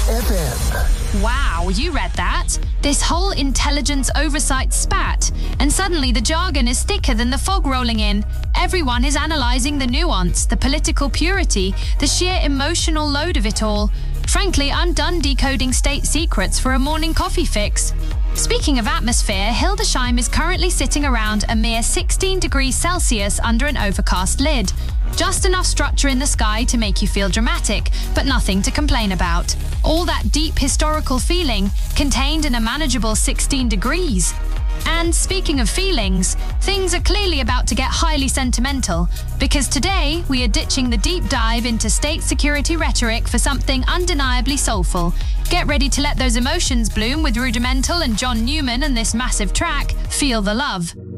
FM. Wow, you read that? This whole intelligence oversight spat, and suddenly the jargon is thicker than the fog rolling in. Everyone is analysing the nuance, the political purity, the sheer emotional load of it all. Frankly, I'm done decoding state secrets for a morning coffee fix. Speaking of atmosphere, Hildesheim is currently sitting around a mere 16 degrees Celsius under an overcast lid. Just enough structure in the sky to make you feel dramatic, but nothing to complain about. All that deep historical feeling contained in a manageable 16 degrees. And speaking of feelings, things are clearly about to get highly sentimental, because today we are ditching the deep dive into state security rhetoric for something undeniably soulful. Get ready to let those emotions bloom with Rudimental and John Newman and this massive track, Feel the Love.